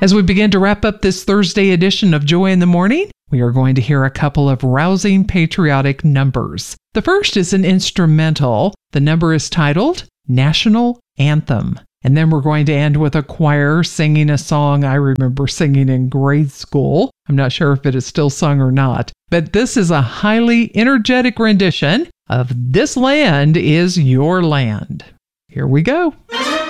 As we begin to wrap up this Thursday edition of Joy in the Morning, we are going to hear a couple of rousing patriotic numbers. The first is an instrumental. The number is titled National Anthem. And then we're going to end with a choir singing a song I remember singing in grade school. I'm not sure if it is still sung or not, but this is a highly energetic rendition of This Land Is Your Land. Here we go.